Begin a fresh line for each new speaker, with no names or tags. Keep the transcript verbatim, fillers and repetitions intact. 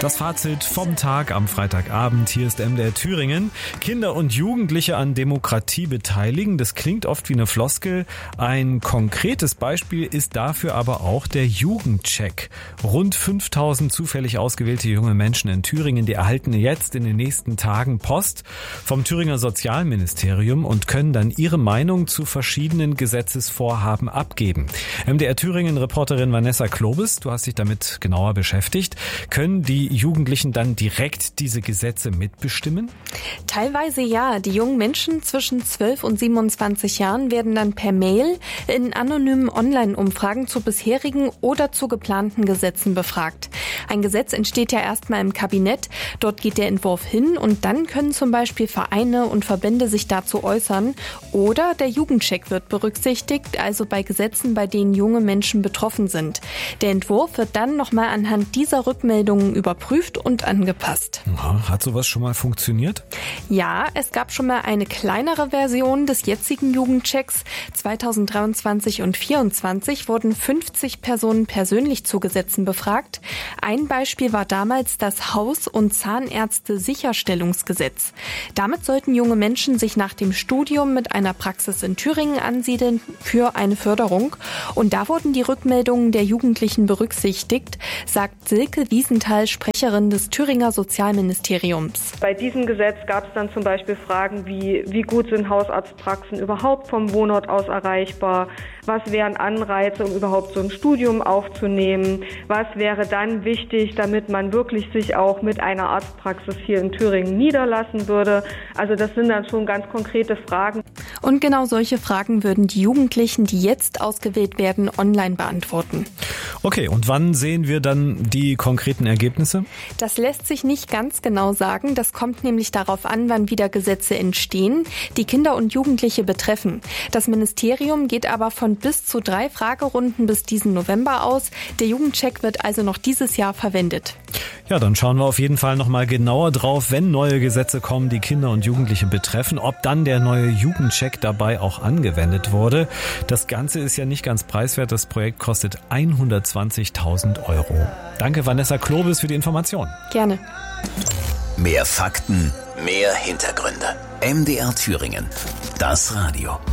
Das Fazit vom Tag am Freitagabend. Hier ist M D R Thüringen. Kinder und Jugendliche an Demokratie beteiligen. Das klingt oft wie eine Floskel. Ein konkretes Beispiel ist dafür aber auch der Jugendcheck. Rund fünftausend zufällig ausgewählte junge Menschen in Thüringen, die erhalten jetzt in den nächsten Tagen Post vom Thüringer Sozialministerium und können dann ihre Meinung zu verschiedenen Gesetzesvorhaben abgeben. M D R Thüringen-Reporterin Vanessa Klobes, du hast dich damit genauer beschäftigt. Können die Jugendlichen dann direkt diese Gesetze mitbestimmen?
Teilweise ja. Die jungen Menschen zwischen zwölf und siebenundzwanzig Jahren werden dann per Mail in anonymen Online-Umfragen zu bisherigen oder zu geplanten Gesetzen befragt. Ein Gesetz entsteht ja erstmal im Kabinett. Dort geht der Entwurf hin und dann können zum Beispiel Vereine und Verbände sich dazu äußern. Oder der Jugendcheck wird berücksichtigt, also bei Gesetzen, bei denen junge Menschen betroffen sind. Der Entwurf wird dann nochmal anhand dieser Rückmeldungen überprüft und angepasst.
Ja, hat sowas schon mal funktioniert?
Ja, es gab schon mal eine kleinere Version des jetzigen Jugendchecks. zweitausenddreiundzwanzig und vierundzwanzig wurden fünfzig Personen persönlich zu Gesetzen befragt. Ein Beispiel war damals das Haus- und Zahnärzte-Sicherstellungsgesetz. Damit sollten junge Menschen sich nach dem Studium mit einer Praxis in Thüringen ansiedeln für eine Förderung. Und da wurden die Rückmeldungen der Jugendlichen berücksichtigt, sagt Silke Wiesenthal, Sprecherin des Thüringer Sozialministeriums.
Bei diesem Gesetz gab es dann zum Beispiel Fragen wie, wie gut sind Hausarztpraxen überhaupt vom Wohnort aus erreichbar? Was wären Anreize, um überhaupt so ein Studium aufzunehmen? Was wäre dann wichtig, damit man wirklich sich auch mit einer Arztpraxis hier in Thüringen niederlassen würde? Also das sind dann schon ganz konkrete Fragen.
Und genau solche Fragen würden die Jugendlichen, die jetzt ausgewählt werden, online beantworten.
Okay, und wann sehen wir dann die konkreten Ergebnisse?
Das lässt sich nicht ganz genau sagen. Das kommt nämlich darauf an, wann wieder Gesetze entstehen, die Kinder und Jugendliche betreffen. Das Ministerium geht aber von bis zu drei Fragerunden bis diesen November aus. Der Jugendcheck wird also noch dieses Jahr verwendet.
Ja, dann schauen wir auf jeden Fall nochmal genauer drauf, wenn neue Gesetze kommen, die Kinder und Jugendliche betreffen, ob dann der neue Jugendcheck dabei auch angewendet wurde. Das Ganze ist ja nicht ganz preiswert. Das Projekt kostet hundertzwanzigtausend Euro. Danke, Vanessa Klobes, für die Information.
Gerne.
Mehr Fakten, mehr Hintergründe. M D R Thüringen. Das Radio.